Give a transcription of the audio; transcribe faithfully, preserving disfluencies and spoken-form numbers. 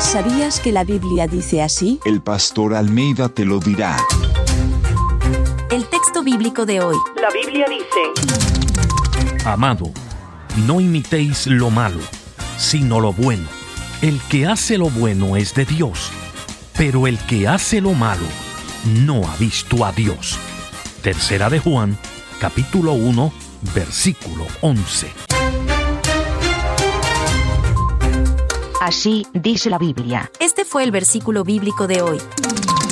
¿Sabías que la Biblia dice así? El pastor Almeida te lo dirá. El texto bíblico de hoy. La Biblia dice: Amado, no imitéis lo malo, sino lo bueno. El que hace lo bueno es de Dios, pero el que hace lo malo no ha visto a Dios. Tercera de Juan, capítulo uno, versículo once. Así dice la Biblia. Este fue el versículo bíblico de hoy.